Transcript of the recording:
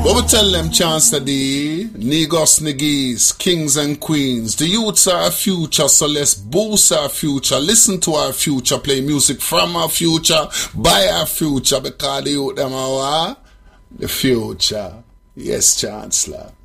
What we tell them, Chancellor D, Niggas, Niggies, Kings and Queens, the youths are our future, so let's boost our future, listen to our future, play music from our future, buy our future, because the youth them are the future. Yes, Chancellor.